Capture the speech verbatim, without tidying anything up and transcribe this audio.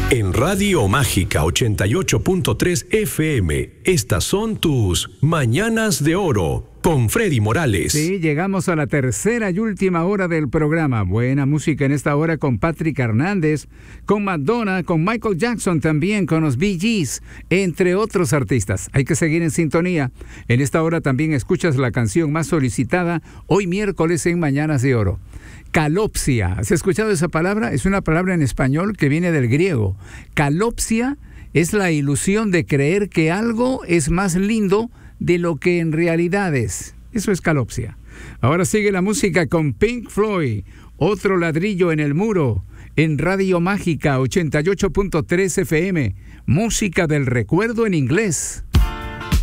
En Radio Mágica ochenta y ocho punto tres F M, estas son tus Mañanas de Oro con Freddy Morales. Sí, llegamos a la tercera y última hora del programa. Buena música en esta hora con Patrick Hernández, con Madonna, con Michael Jackson también, con los Bee Gees, entre otros artistas. Hay que seguir en sintonía. En esta hora también escuchas la canción más solicitada hoy miércoles en Mañanas de Oro. Calopsia. ¿Has escuchado esa palabra? Es una palabra en español que viene del griego. Calopsia es la ilusión de creer que algo es más lindo de lo que en realidad es. Eso es calopsia. Ahora sigue la música con Pink Floyd. Otro ladrillo en el muro. En Radio Mágica ochenta y ocho punto tres F M. Música del recuerdo en inglés.